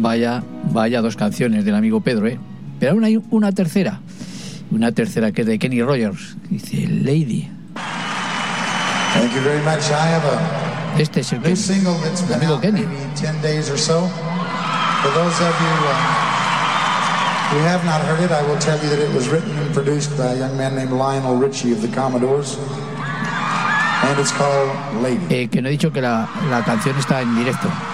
Vaya dos canciones del amigo Pedro, ¿eh? Pero aún hay una tercera que es de Kenny Rogers. Dice Lady. Thank you very much. I have Este es el new single that's been amigo out Kenny. maybe 10 days or so. For those of you who have not heard it, I will tell you that it was written and produced by a young man named Lionel Richie of the Commodores. And it's called Lady. Que no he dicho que la canción está en directo.